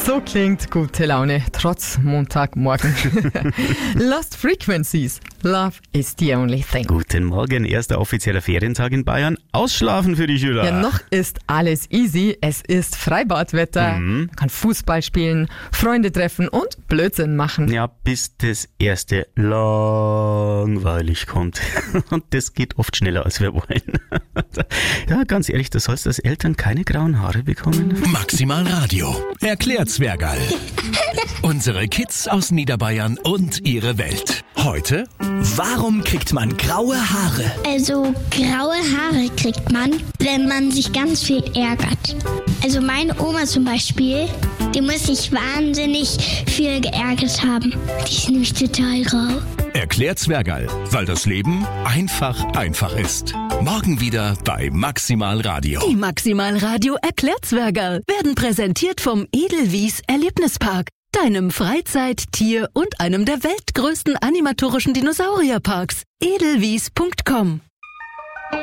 So klingt gute Laune, trotz Montagmorgen. Lost Frequencies. Love is the only thing. Guten Morgen, erster offizieller Ferientag in Bayern. Ausschlafen für die Schüler. Ja, noch ist alles easy. Es ist Freibadwetter. Man kann Fußball spielen, Freunde treffen und Blödsinn machen. Ja, bis das erste langweilig kommt. Und das geht oft schneller, als wir wollen. Ja, ganz ehrlich, du sollst als Eltern keine grauen Haare bekommen. Maximal Radio. Erklärt's Zwergal. Unsere Kids aus Niederbayern und ihre Welt. Heute, warum kriegt man graue Haare? Also graue Haare kriegt man, wenn man sich ganz viel ärgert. Also meine Oma zum Beispiel, die muss sich wahnsinnig viel geärgert haben. Die ist nämlich total grau. Erklärt Zwergal, weil das Leben einfach ist. Morgen wieder bei Maximal Radio. Die Maximal Radio Erklärzwergal werden präsentiert vom Edelwies Erlebnispark, deinem Freizeit-, Tier- und einem der weltgrößten animatorischen Dinosaurierparks. edelwies.com